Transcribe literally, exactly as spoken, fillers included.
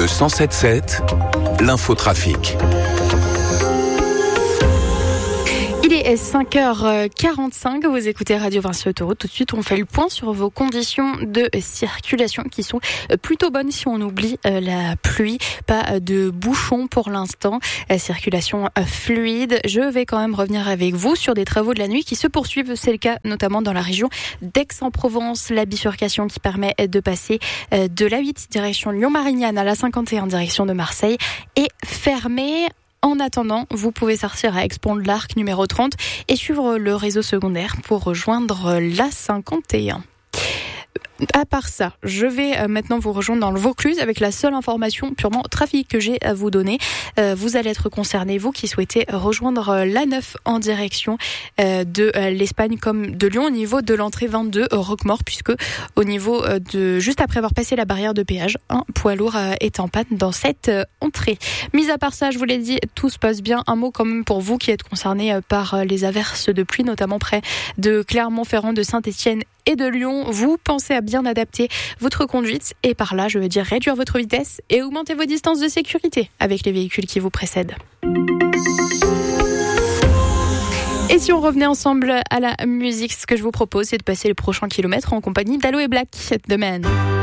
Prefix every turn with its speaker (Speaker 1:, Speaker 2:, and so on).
Speaker 1: cent sept sept, l'infotrafic.
Speaker 2: Il est cinq heures quarante-cinq, vous écoutez Radio Vinci Autoroute. Tout de suite, on fait le point sur vos conditions de circulation qui sont plutôt bonnes si on oublie la pluie. Pas de bouchons pour l'instant, circulation fluide. Je vais quand même revenir avec vous sur des travaux de la nuit qui se poursuivent. C'est le cas notamment dans la région d'Aix-en-Provence. La bifurcation qui permet de passer de l'A huit direction Lyon-Marignane à la cinquante et un direction de Marseille est fermée. En attendant, vous pouvez sortir à Aix-Pont de l'Arc numéro trente et suivre le réseau secondaire pour rejoindre l'A cinquante et un. À part ça, je vais maintenant vous rejoindre dans le Vaucluse avec la seule information purement trafic que j'ai à vous donner. Euh, vous allez être concernés, vous qui souhaitez rejoindre l'A neuf en direction euh, de l'Espagne comme de Lyon au niveau de l'entrée vingt-deux Roquemort, puisque au niveau de juste après avoir passé la barrière de péage, un poids lourd est en panne dans cette entrée. Mis à part ça, je vous l'ai dit, tout se passe bien. Un mot quand même pour vous qui êtes concernés par les averses de pluie, notamment près de Clermont-Ferrand, de Saint-Étienne et de Lyon. Vous pensez à bien adapter votre conduite et par là, je veux dire réduire votre vitesse et augmenter vos distances de sécurité avec les véhicules qui vous précèdent. Et si on revenait ensemble à la musique, ce que je vous propose, c'est de passer les prochains kilomètres en compagnie d'Aloe Black, The Man.